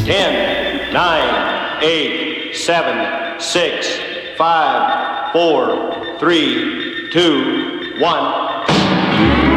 10, 9, 8, 7, 6, 5, 4, 3, 2, 1.